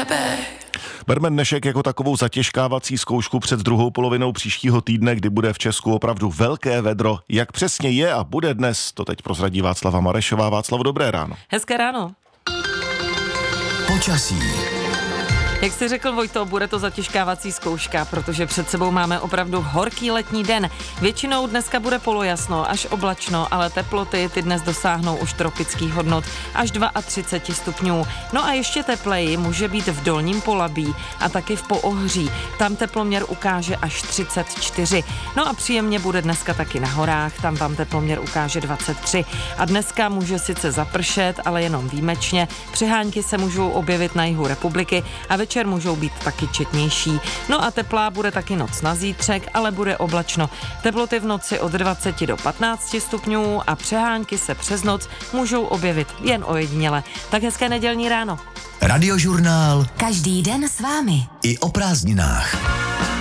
tebe. Berme dnešek jako takovou zatěžkávací zkoušku před druhou polovinou příštího týdne, kdy bude v Česku opravdu velké vedro. Jak přesně je a bude dnes, to teď prozradí Václava Marešová. Václav, dobré ráno. Hezké ráno. Počasí. Jak jsi řekl, Vojto, bude to zatěžkávací zkouška, protože před sebou máme opravdu horký letní den. Většinou dneska bude polojasno, až oblačno, ale teploty ty dnes dosáhnou už tropických hodnot až 32 stupňů. No a ještě tepleji může být v Dolním Polabí a taky v Poohří. Tam teploměr ukáže až 34. No a příjemně bude dneska taky na horách, tam vám teploměr ukáže 23. A dneska může sice zapršet, ale jenom výjimečně. Přehánky se můžou objevit na jihu republiky a večer můžou být taky četnější. No a teplá bude taky noc na zítřek, ale bude oblačno. Teploty v noci od 20 do 15 stupňů a přehánky se přes noc můžou objevit jen ojediněle. Tak hezké nedělní ráno. Radiožurnál. Každý den s vámi. I o prázdninách.